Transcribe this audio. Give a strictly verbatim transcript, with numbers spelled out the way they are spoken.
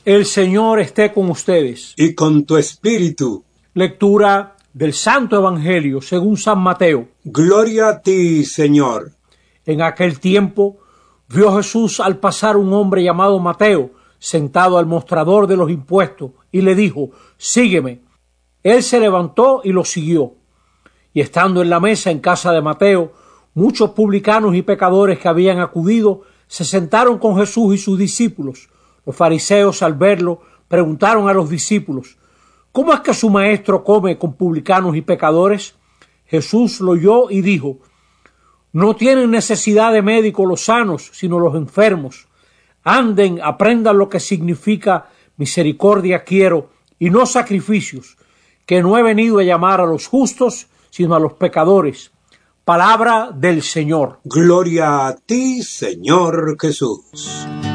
El Señor esté con ustedes. Y con tu espíritu. Lectura del Santo Evangelio según San Mateo. Gloria a ti, Señor. En aquel tiempo vio Jesús al pasar un hombre llamado Mateo, sentado al mostrador de los impuestos, y le dijo: sígueme. Él se levantó y lo siguió. Y estando en la mesa en casa de Mateo, muchos publicanos y pecadores que habían acudido se sentaron con Jesús y sus discípulos. Los fariseos, al verlo, preguntaron a los discípulos: ¿cómo es que su maestro come con publicanos y pecadores? Jesús lo oyó y dijo: no tienen necesidad de médico los sanos, sino los enfermos. Anden, aprendan lo que significa misericordia quiero y no sacrificios, que no he venido a llamar a los justos, sino a los pecadores. Palabra del Señor. Gloria a ti, Señor Jesús.